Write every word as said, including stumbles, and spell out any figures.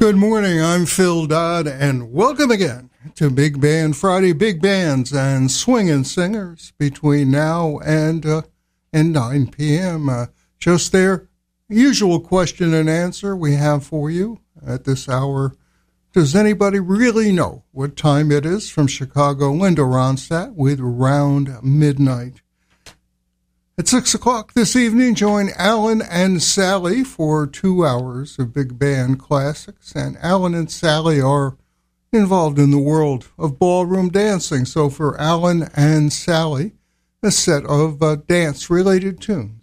Good morning, I'm Phil Dodd, and welcome again to Big Band Friday. Big bands and swinging singers between now and uh, and nine p.m. Uh, just their usual question and answer we have for you at this hour. Does anybody really know what time it is? From Chicago, Linda Ronstadt with Round Midnight. At six o'clock this evening, join Alan and Sally for two hours of big band classics. And Alan and Sally are involved in the world of ballroom dancing. So for Alan and Sally, a set of uh, dance-related tunes